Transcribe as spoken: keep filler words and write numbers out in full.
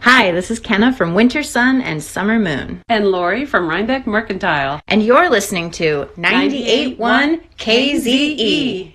Hi, this is Kenna from Winter Sun and Summer Moon. And Lori from Rhinebeck Mercantile. And you're listening to ninety-eight point one K Z E.